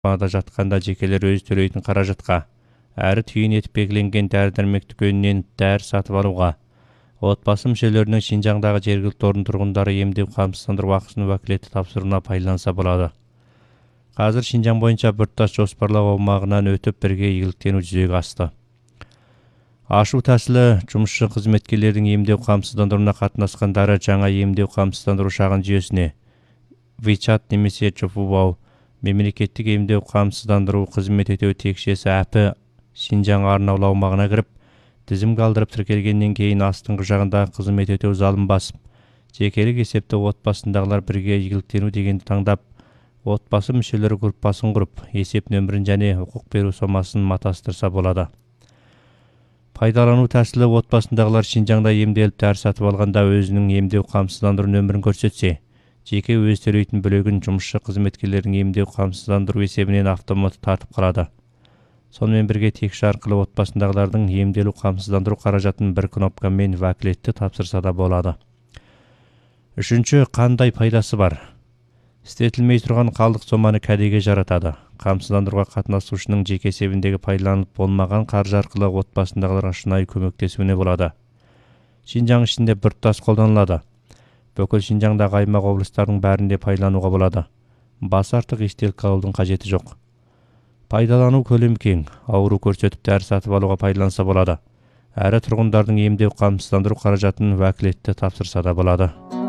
ауруханада жатқанда жекелер өз төлейтін қаражатқа, әрі түйін етіп белгіленген дәрі-дәрмек дүкенінен дәрі сатып алуға, отбасы мүшелерінің Шинжаңдағы жергілікті орын тұрғындары емдеу қамсыздандыру ақысын уәкілетті тапсыруына пайдаланса болады. Қазір Шинжаң бойынша біртұтас жоспарлау аумағынан өтіп бірге игіліктену жүзеге асты. Ашу тәсілі жұмысшы қызметкерлердің емдеу қамсыздандыруына қатынасқандары жаңа емдеу қамсыздандыру шағын жүйесіне WeChat немесе Чофубау мемлекеттік емдеу қамсыздандыру қызмет ету текшесі әпі Шинжаң арнаулы аумағына кіріп, тізім қалдырып тіркелгеннен кейін астыңғы жағындағы қызмет ету залын басып, жекелік есепті отбасындағылар бірге игіліктену дегенді таңдап, отбасы мүшелері группасын құрып, есеп нөмірін және құқық беру сомасын матастырса болады. Пайдалану тәсілі отбасындағылар Шинжаңда емделіп дәрі сатып алғанда өзінің емдеу қамсыздандыру нөмірін көрсетсе, жеке өз төлейтін бөлігін жұмысшы қызметкерлердің емдеу қамсыздандыру есебінен автомат тартып қалады. Сонымен бірге текші арқылы отбасындағылардың емделу қамсыздандыру қаражатын бір кнопкамен уәкілетті тапсырса да болады. Үшінші, қандай пайдасы бар? Істетілмей тұрған қалдық соманы кәдеге жаратады. Қамсыздандыруға қатынасушының жеке есебіндегі пайдаланылып болмаған қаржы арқылы отбасындағыларға шынайы көмектесуіне болады. Шинжаң ішінде біртұтас қолданылады. Бүкіл Шинжаңдағы аймақ облыстардың бәрінде пайдалануға болады. Бас артық естелік алудың қажеті жоқ. Пайдалану көлемі кең, ауру көрсетіп дәрі сатып алуға пайдаланса болады. Әрі тұрғындардың емдеу қамсыздандыру қаражатын уәкілетті тапсырса да болады.